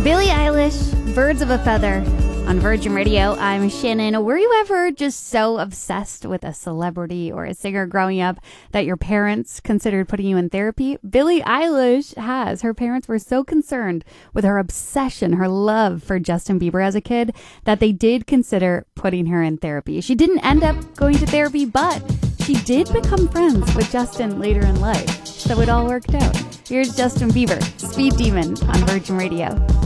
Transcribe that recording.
Billie Eilish, Birds of a Feather on Virgin Radio. I'm Shannon. Were you ever just so obsessed with a celebrity or a singer growing up that your parents considered putting you in therapy? Billie Eilish has. Her parents were so concerned with her obsession, her love for Justin Bieber as a kid, that they did consider putting her in therapy. She didn't end up going to therapy, but she did become friends with Justin later in life. So it all worked out. Here's Justin Bieber, Speed Demon on Virgin Radio.